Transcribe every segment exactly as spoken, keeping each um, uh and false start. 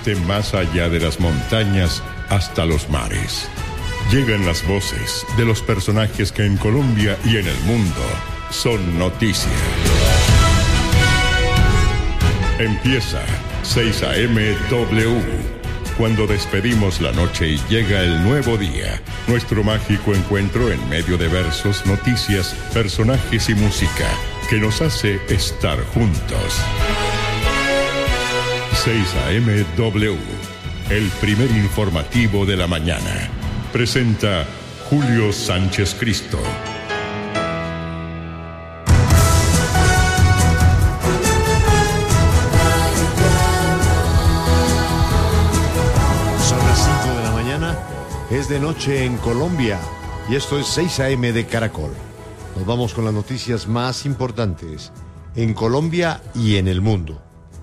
desde más allá de las montañas hasta los mares. Llegan las voces de los personajes que en Colombia y en el mundo son noticia. Empieza seis A M W. Cuando despedimos la noche y llega el nuevo día, nuestro mágico encuentro en medio de versos, noticias, personajes y música que nos hace estar juntos. seis A M W, el primer informativo de la mañana. Presenta Julio Sánchez Cristo. Es de noche en Colombia y esto es seis A M de Caracol. Nos vamos con las noticias más importantes en Colombia y en el mundo.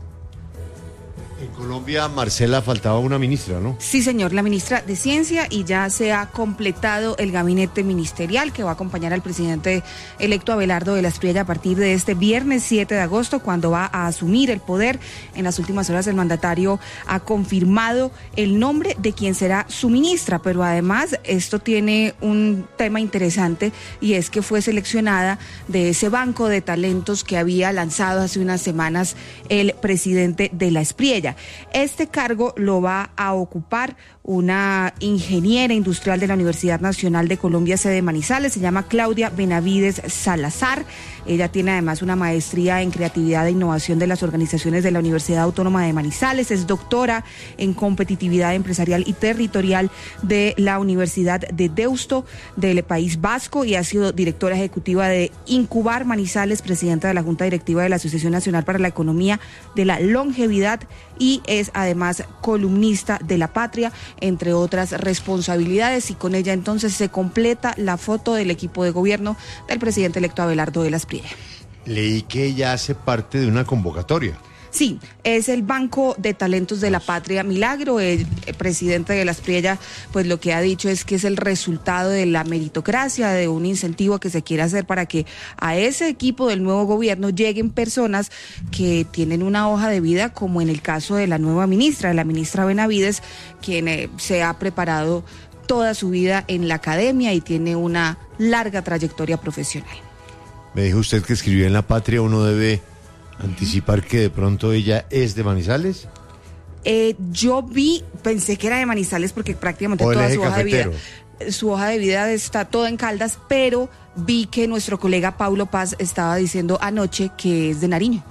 En Colombia, Marcela, faltaba una ministra, ¿no? Sí, señor, la ministra de Ciencia, y ya se ha completado el gabinete ministerial que va a acompañar al presidente electo Abelardo de la Espriella a partir de este viernes siete de agosto, cuando va a asumir el poder. En las últimas horas el mandatario ha confirmado el nombre de quien será su ministra, pero además esto tiene un tema interesante, y es que fue seleccionada de ese banco de talentos que había lanzado hace unas semanas el presidente de la Espriella. Este cargo lo va a ocupar una ingeniera industrial de la Universidad Nacional de Colombia, sede Manizales. Se llama Claudia Benavides Salazar. Ella tiene además una maestría en creatividad e innovación de las organizaciones de la Universidad Autónoma de Manizales. Es doctora en competitividad empresarial y territorial de la Universidad de Deusto del País Vasco, y ha sido directora ejecutiva de Incubar Manizales, presidenta de la Junta Directiva de la Asociación Nacional para la Economía de la Longevidad, y es además columnista de La Patria, entre otras responsabilidades. Y con ella entonces se completa la foto del equipo de gobierno del presidente electo Abelardo de la Espriella. Leí que ella hace parte de una convocatoria. Sí, es el Banco de Talentos de La Patria Milagro. El presidente de la Espriella, pues lo que ha dicho es que es el resultado de la meritocracia, de un incentivo que se quiere hacer para que a ese equipo del nuevo gobierno lleguen personas que tienen una hoja de vida, como en el caso de la nueva ministra, de la ministra Benavides, quien eh, se ha preparado toda su vida en la academia y tiene una larga trayectoria profesional. Me dijo usted que escribió en La Patria, uno debe anticipar que de pronto ella es de Manizales. Eh, yo vi, pensé que era de Manizales porque prácticamente toda su hoja de vida, su hoja de vida está toda en Caldas, pero vi que nuestro colega Paulo Paz estaba diciendo anoche que es de Nariño.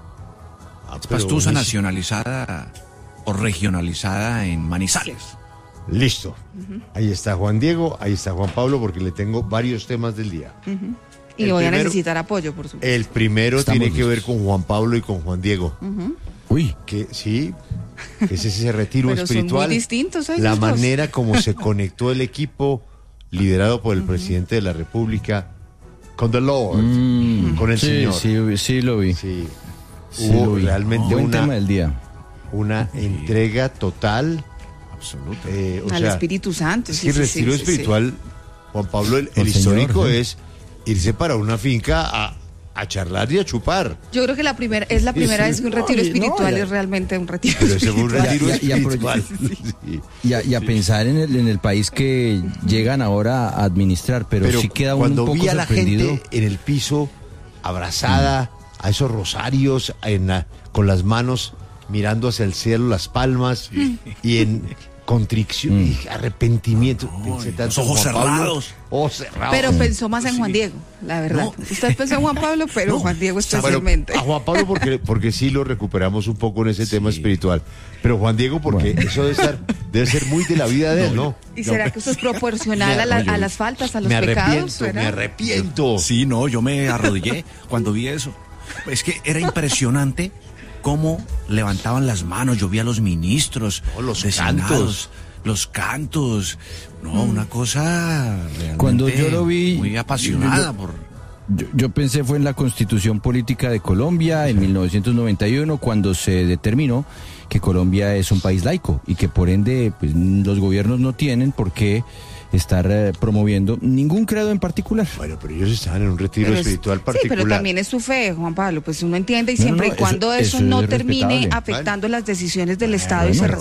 Ah, pastusa es nacionalizada o regionalizada en Manizales. Sí. Listo. Uh-huh. Ahí está Juan Diego, ahí está Juan Pablo, porque le tengo varios temas del día. Uh-huh. Y le voy primero, a necesitar apoyo, por supuesto. El primero Estamos tiene listos. que ver con Juan Pablo y con Juan Diego. Uh-huh. Uy. Que sí, que es ese retiro Pero espiritual. Son muy distintos, ¿eh? La manera como se conectó el equipo liderado por el uh-huh. presidente de la República con the Lord, mm, con el sí, Señor. Sí, sí lo vi. Sí. Sí Hubo lo vi. realmente oh, una, tema del día. una sí. entrega total. Absoluta. Eh, o Al sea, Espíritu Santo. Es sí, que el sí, retiro sí, espiritual, sí. Juan Pablo, el, el histórico señor, es irse para una finca a, a charlar y a chupar. Yo creo que la primera es la primera sí, vez que un retiro no, espiritual no, ya, es realmente un retiro pero ese fue un retiro ya, ya, espiritual. Ya, sí, sí. y a, y a sí. pensar en el, en el país que llegan ahora a administrar, pero, pero sí queda un poco sorprendido. Cuando vi a la gente en el piso abrazada, mm. a esos rosarios, en la, con las manos mirando hacia el cielo, las palmas, sí. y en contrición mm. y arrepentimiento. No, los ojos cerrados. Ojos cerrados. Pero pensó más en Juan Diego, la verdad. No. Usted pensó en Juan Pablo, pero no. Juan Diego especialmente. Bueno, a Juan Pablo porque, porque sí lo recuperamos un poco en ese sí. tema espiritual. Pero Juan Diego porque bueno. eso debe ser, debe ser muy de la vida de él, ¿no? ¿Y será no. que eso es proporcional a, la, a las faltas, a los me pecados? Arrepiento, me arrepiento. Sí, no, yo me arrodillé cuando vi eso. Es que era impresionante cómo levantaban las manos. Yo vi a los ministros, oh, los designados, cantos, los cantos, no, mm. una cosa realmente cuando yo lo vi muy apasionada yo, por. Yo, yo pensé fue en la Constitución Política de Colombia en mil novecientos noventa y uno, cuando se determinó que Colombia es un país laico y que por ende pues, los gobiernos no tienen por qué estar eh, promoviendo ningún credo en particular. Bueno, pero ellos estaban en un retiro pero espiritual es, particular. Sí, pero también es su fe, Juan Pablo, pues uno entiende y siempre no, no, y cuando eso, eso, eso no termine respetable. afectando vale. las decisiones del bueno, Estado y se